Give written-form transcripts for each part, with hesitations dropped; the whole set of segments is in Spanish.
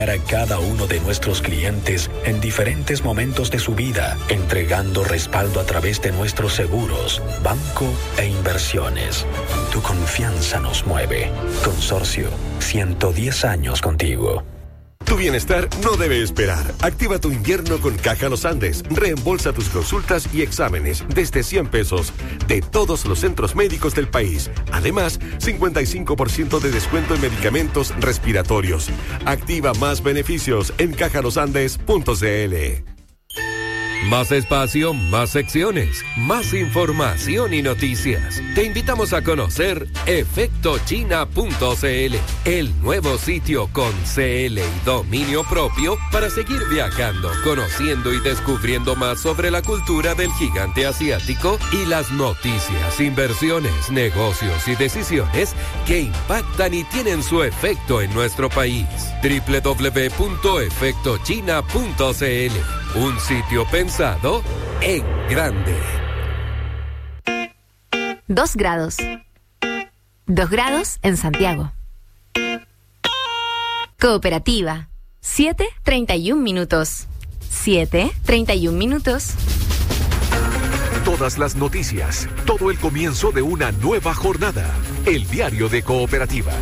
a cada uno de nuestros clientes en diferentes momentos de su vida, entregando respaldo a través de nuestros seguros, banco e inversiones. Tu confianza nos mueve. Consorcio, 110 años contigo. Tu bienestar no debe esperar. Activa tu invierno con Caja Los Andes. Reembolsa tus consultas y exámenes desde 100 pesos de todos los centros médicos del país. Además, 55% de descuento en medicamentos respiratorios. Activa más beneficios en cajalosandes.cl. Más espacio, más secciones, más información y noticias. Te invitamos a conocer efectochina.cl, el nuevo sitio con CL y dominio propio para seguir viajando, conociendo y descubriendo más sobre la cultura del gigante asiático y las noticias, inversiones, negocios y decisiones que impactan y tienen su efecto en nuestro país. www.efectochina.cl, un sitio pensado en grande. 2 grados. 2 grados en Santiago. Cooperativa. 7:31 minutos. 7:31 minutos. Todas las noticias, todo el comienzo de una nueva jornada. El diario de Cooperativa.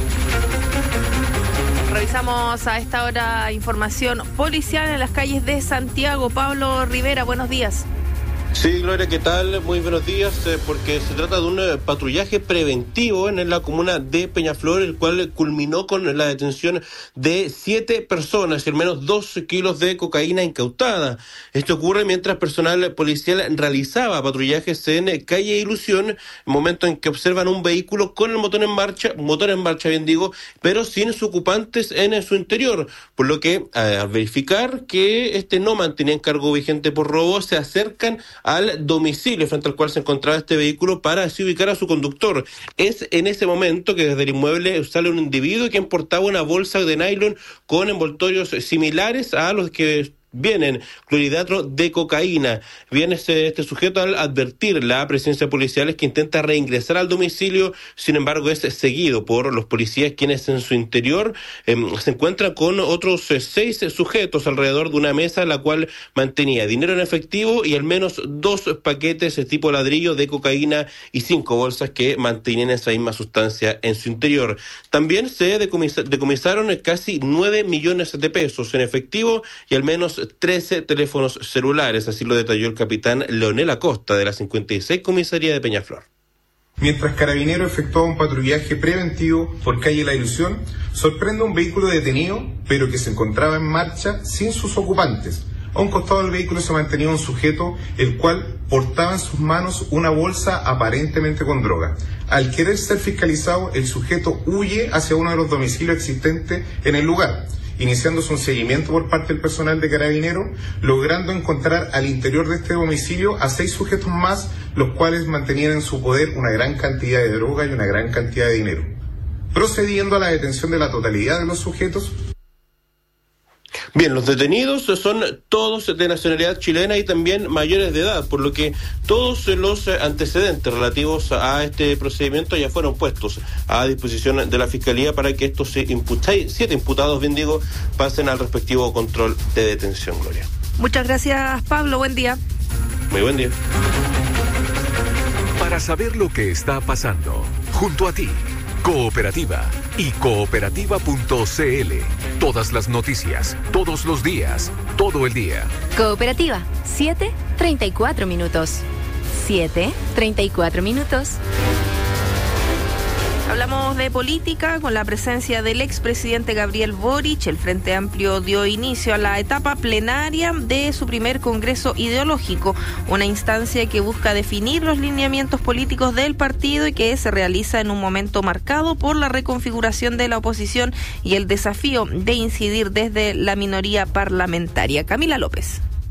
Revisamos a esta hora información policial en las calles de Santiago. Pablo Rivera, buenos días. Sí, Gloria, ¿qué tal? Muy buenos días, porque se trata de un patrullaje preventivo en la comuna de Peñaflor, el cual culminó con la detención de 7 personas y al menos 2 kilos de cocaína incautada. Esto ocurre mientras personal policial realizaba patrullajes en calle Ilusión, momento en que observan un vehículo con el motor en marcha, bien digo, pero sin sus ocupantes en su interior, por lo que al verificar que este no mantenía encargo vigente por robo, se acercan al domicilio frente al cual se encontraba este vehículo para así ubicar a su conductor. Es en ese momento que desde el inmueble sale un individuo quien portaba una bolsa de nylon con envoltorios similares a los que vienen clorhidrato de cocaína. Viene este sujeto al advertir la presencia policial que intenta reingresar al domicilio, sin embargo es seguido por los policías, quienes en su interior se encuentran con otros 6 sujetos alrededor de una mesa, la cual mantenía dinero en efectivo y al menos 2 paquetes de tipo ladrillo de cocaína y 5 bolsas que mantenían esa misma sustancia en su interior. También se decomisaron casi 9 millones de pesos en efectivo y al menos 13 teléfonos celulares, así lo detalló el capitán Leonel Acosta de la 56 Comisaría de Peñaflor. Mientras Carabineros efectuaba un patrullaje preventivo por calle La Ilusión, sorprende un vehículo detenido, pero que se encontraba en marcha sin sus ocupantes. A un costado del vehículo se mantenía un sujeto, el cual portaba en sus manos una bolsa aparentemente con droga. Al querer ser fiscalizado, el sujeto huye hacia uno de los domicilios existentes en el lugar, iniciándose un seguimiento por parte del personal de Carabineros, logrando encontrar al interior de este domicilio a 6 sujetos más, los cuales mantenían en su poder una gran cantidad de droga y una gran cantidad de dinero. Procediendo a la detención de la totalidad de los sujetos. Bien, los detenidos son todos de nacionalidad chilena y también mayores de edad, por lo que todos los antecedentes relativos a este procedimiento ya fueron puestos a disposición de la Fiscalía para que estos 7 imputados, bien digo, pasen al respectivo control de detención, Gloria. Muchas gracias, Pablo. Buen día. Muy buen día. Para saber lo que está pasando, junto a ti, Cooperativa y cooperativa.cl. Todas las noticias, todos los días, todo el día. Cooperativa, 7:34 minutos. 7:34 minutos. Hablamos de política con la presencia del expresidente Gabriel Boric. El Frente Amplio dio inicio a la etapa plenaria de su primer Congreso Ideológico, una instancia que busca definir los lineamientos políticos del partido y que se realiza en un momento marcado por la reconfiguración de la oposición y el desafío de incidir desde la minoría parlamentaria. Camila López.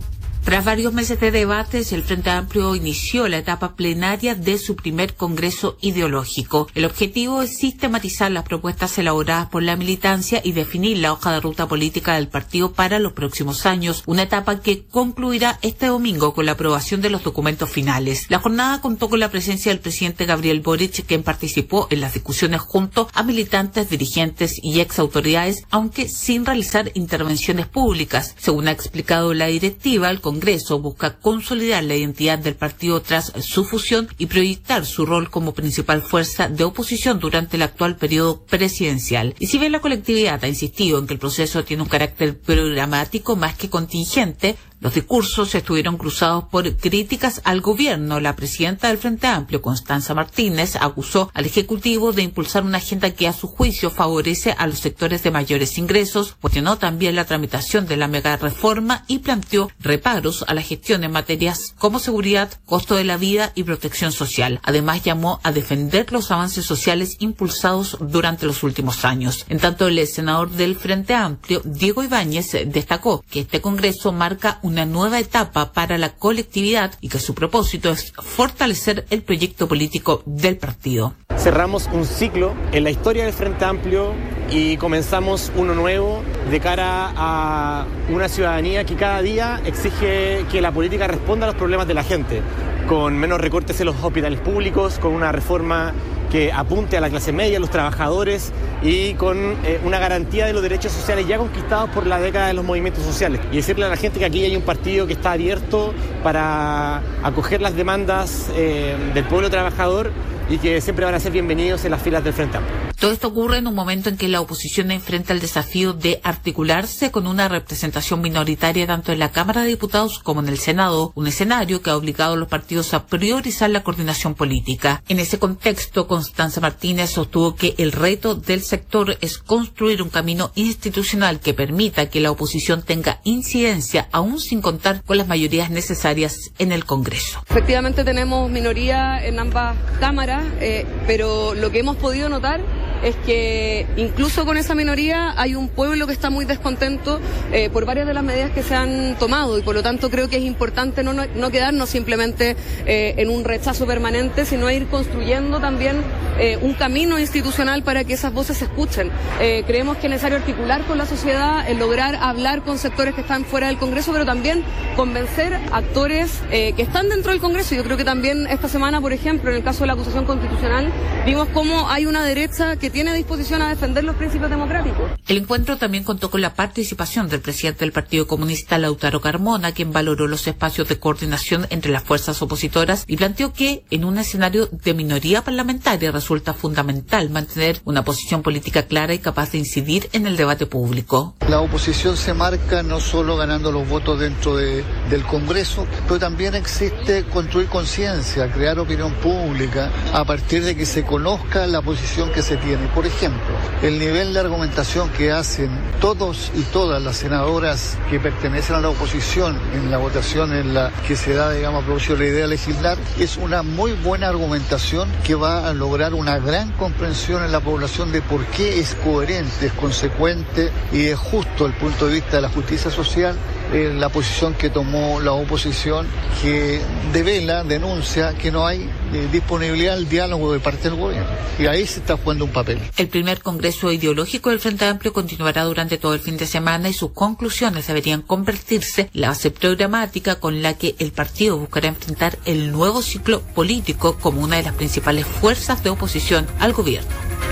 Tras varios meses de debates, el Frente Amplio inició la etapa plenaria de su primer congreso ideológico. El objetivo es sistematizar las propuestas elaboradas por la militancia y definir la hoja de ruta política del partido para los próximos años, una etapa que concluirá este domingo con la aprobación de los documentos finales. La jornada contó con la presencia del presidente Gabriel Boric, quien participó en las discusiones junto a militantes, dirigentes y exautoridades, aunque sin realizar intervenciones públicas. Según ha explicado la directiva, el Congreso busca consolidar la identidad del partido tras su fusión y proyectar su rol como principal fuerza de oposición durante el actual periodo presidencial. Y si bien la colectividad ha insistido en que el proceso tiene un carácter programático más que contingente, los discursos estuvieron cruzados por críticas al gobierno. La presidenta del Frente Amplio, Constanza Martínez, acusó al Ejecutivo de impulsar una agenda que a su juicio favorece a los sectores de mayores ingresos, cuestionó también la tramitación de la mega reforma y planteó reparos a la gestión en materias como seguridad, costo de la vida y protección social. Además, llamó a defender los avances sociales impulsados durante los últimos años. En tanto, el senador del Frente Amplio, Diego Ibáñez, destacó que este Congreso marca una nueva etapa para la colectividad y que su propósito es fortalecer el proyecto político del partido. Cerramos un ciclo en la historia del Frente Amplio y comenzamos uno nuevo de cara a una ciudadanía que cada día exige que la política responda a los problemas de la gente, con menos recortes en los hospitales públicos, con una reforma que apunte a la clase media, a los trabajadores y con una garantía de los derechos sociales ya conquistados por la década de los movimientos sociales. Y decirle a la gente que aquí hay un partido que está abierto para acoger las demandas del pueblo trabajador y que siempre van a ser bienvenidos en las filas del Frente Amplio. Todo esto ocurre en un momento en que la oposición enfrenta el desafío de articularse con una representación minoritaria tanto en la Cámara de Diputados como en el Senado, un escenario que ha obligado a los partidos a priorizar la coordinación política. En ese contexto, Constanza Martínez sostuvo que el reto del sector es construir un camino institucional que permita que la oposición tenga incidencia, aún sin contar con las mayorías necesarias en el Congreso. Efectivamente tenemos minoría en ambas cámaras, pero lo que hemos podido notar es que incluso con esa minoría hay un pueblo que está muy descontento por varias de las medidas que se han tomado y por lo tanto creo que es importante no quedarnos simplemente en un rechazo permanente, sino ir construyendo también un camino institucional para que esas voces se escuchen. Creemos que es necesario articular con la sociedad, lograr hablar con sectores que están fuera del Congreso, pero también convencer actores que están dentro del Congreso. Yo creo que también esta semana, por ejemplo, en el caso de la acusación constitucional, vimos cómo hay una derecha que tiene a disposición a defender los principios democráticos. El encuentro también contó con la participación del presidente del Partido Comunista, Lautaro Carmona, quien valoró los espacios de coordinación entre las fuerzas opositoras y planteó que en un escenario de minoría parlamentaria resulta fundamental mantener una posición política clara y capaz de incidir en el debate público. La oposición se marca no solo ganando los votos dentro del Congreso, pero también existe construir conciencia, crear opinión pública a partir de que se conozca la posición que se tiene. Por ejemplo, el nivel de argumentación que hacen todos y todas las senadoras que pertenecen a la oposición en la votación en la que se da, digamos, a propósito de la idea de legislar, es una muy buena argumentación que va a lograr una gran comprensión en la población de por qué es coherente, es consecuente y es justo desde el punto de vista de la justicia social la posición que tomó la oposición, que devela, denuncia que no hay disponibilidad al diálogo de parte del gobierno. Y ahí se está jugando un papel. El primer Congreso Ideológico del Frente Amplio continuará durante todo el fin de semana y sus conclusiones deberían convertirse en la base programática con la que el partido buscará enfrentar el nuevo ciclo político como una de las principales fuerzas de oposición al gobierno.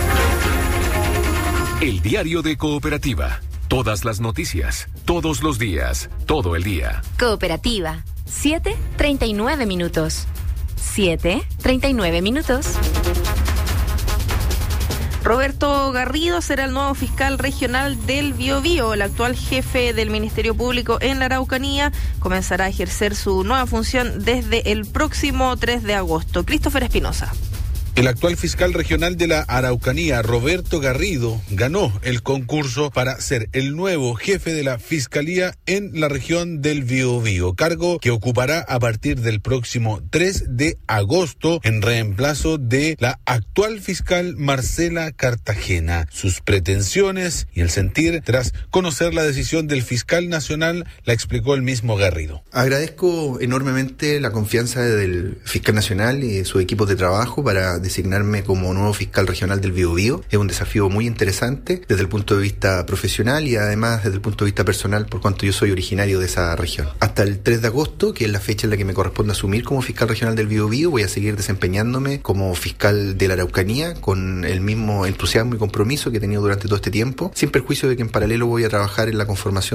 El diario de Cooperativa. Todas las noticias, todos los días, todo el día. Cooperativa, 7:39 minutos. 7:39 minutos. Roberto Garrido será el nuevo fiscal regional del Biobío. El actual jefe del Ministerio Público en la Araucanía comenzará a ejercer su nueva función desde el próximo 3 de agosto. Christopher Espinosa. El actual fiscal regional de la Araucanía, Roberto Garrido, ganó el concurso para ser el nuevo jefe de la Fiscalía en la región del Biobío, cargo que ocupará a partir del próximo 3 de agosto en reemplazo de la actual fiscal Marcela Cartagena. Sus pretensiones y el sentir tras conocer la decisión del fiscal nacional la explicó el mismo Garrido. Agradezco enormemente la confianza del fiscal nacional y de su equipo de trabajo para designarme como nuevo fiscal regional del Biobío. Es un desafío muy interesante desde el punto de vista profesional y además desde el punto de vista personal, por cuanto yo soy originario de esa región. Hasta el 3 de agosto, que es la fecha en la que me corresponde asumir como fiscal regional del Biobío, voy a seguir desempeñándome como fiscal de la Araucanía con el mismo entusiasmo y compromiso que he tenido durante todo este tiempo, sin perjuicio de que en paralelo voy a trabajar en la conformación